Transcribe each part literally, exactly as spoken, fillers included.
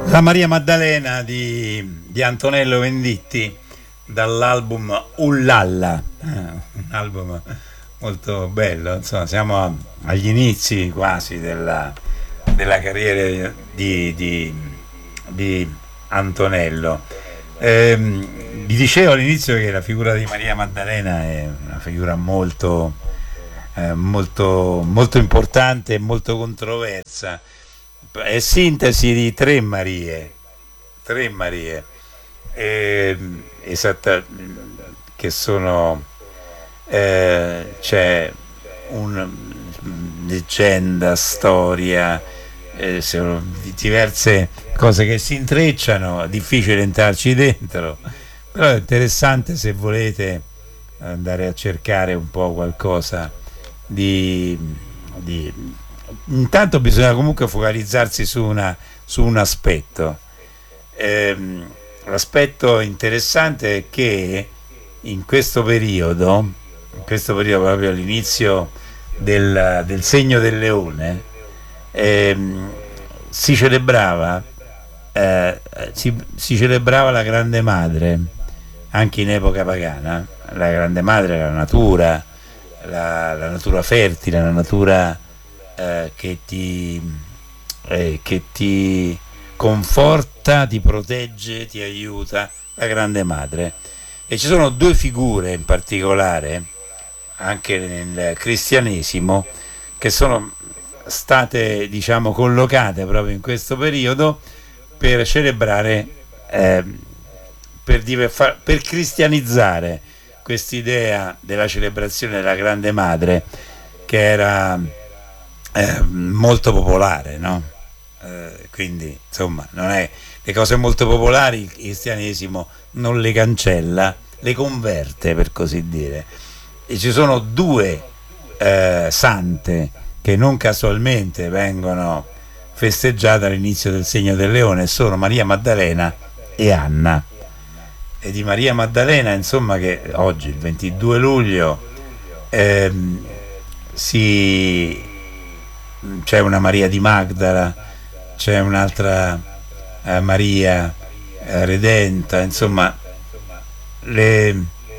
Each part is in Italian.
La Maria Maddalena di, di Antonello Venditti dall'album Ullalla, eh, un album molto bello, insomma siamo a- agli inizi quasi della, della carriera di, di- di Antonello. Ehm, vi dicevo all'inizio che la figura di Maria Maddalena è una figura molto, eh, molto, molto importante e molto controversa. È sintesi di tre Marie, tre Marie, eh, esatta, che sono, eh, c'è una leggenda, storia, eh, sono diverse cose che si intrecciano, difficile entrarci dentro, però è interessante se volete andare a cercare un po' qualcosa di, di intanto bisogna comunque focalizzarsi su, una, su un aspetto. Ehm, l'aspetto interessante è che in questo periodo, in questo periodo proprio all'inizio del, del segno del leone, ehm, si celebrava, eh, si, si celebrava la Grande Madre anche in epoca pagana. La Grande Madre, la natura, la, la natura fertile, la natura eh, che ti eh, che ti conforta, ti protegge, ti aiuta, la Grande Madre. E ci sono due figure in particolare anche nel cristianesimo che sono state, diciamo, collocate proprio in questo periodo per celebrare, eh, per, diver- per cristianizzare quest'idea della celebrazione della Grande Madre, che era eh, molto popolare, no? Eh, quindi insomma non è, le cose molto popolari il cristianesimo non le cancella, le converte, per così dire. E ci sono due eh, sante che non casualmente vengono festeggiate all'inizio del segno del leone, sono Maria Maddalena e Anna. E di Maria Maddalena, insomma, che oggi il ventidue luglio ehm, si c'è una Maria di Magdala, c'è un'altra eh, Maria eh, Redenta, insomma, le,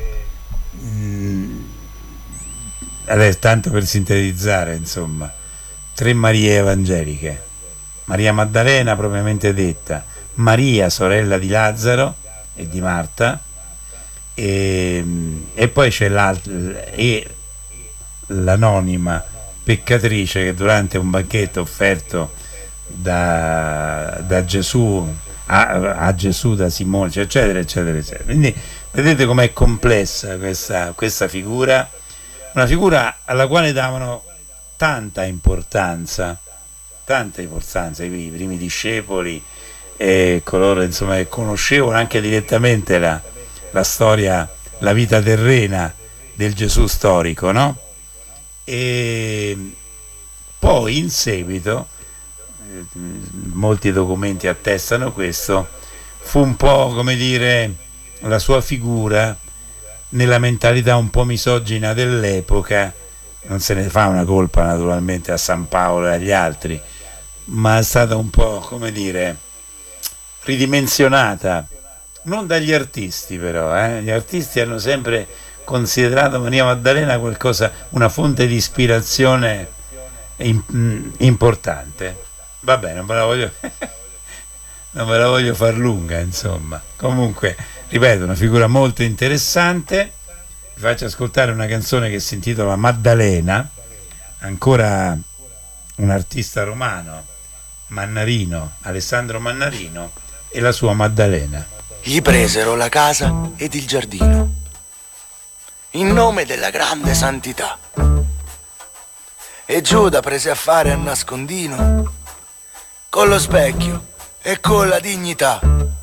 mh, adesso, tanto per sintetizzare, insomma, tre Marie evangeliche: Maria Maddalena propriamente detta, Maria sorella di Lazzaro e di Marta, e, e poi c'è l'altra, e l'anonima peccatrice che durante un banchetto offerto da, da Gesù a, a Gesù da Simone, cioè, eccetera eccetera eccetera. Quindi vedete com'è complessa questa, questa figura, una figura alla quale davano tanta importanza, tanta importanza i, i primi discepoli e coloro, insomma, che conoscevano anche direttamente la, la storia, la vita terrena del Gesù storico, no? E poi in seguito, eh, molti documenti attestano questo, fu un po', come dire, la sua figura nella mentalità un po' misogina dell'epoca. Non se ne fa una colpa naturalmente a San Paolo e agli altri, ma è stata un po', come dire, ridimensionata, non dagli artisti però, eh? Gli artisti hanno sempre considerato Maria Maddalena qualcosa, una fonte di ispirazione in, importante. Vabbè, non ve la voglio non ve la voglio far lunga, insomma. Comunque, ripeto, una figura molto interessante. Vi faccio ascoltare una canzone che si intitola Maddalena, ancora un artista romano, Mannarino, Alessandro Mannarino, e la sua Maddalena. Gli presero la casa ed il giardino in nome della grande santità, e Giuda prese a fare a nascondino con lo specchio e con la dignità.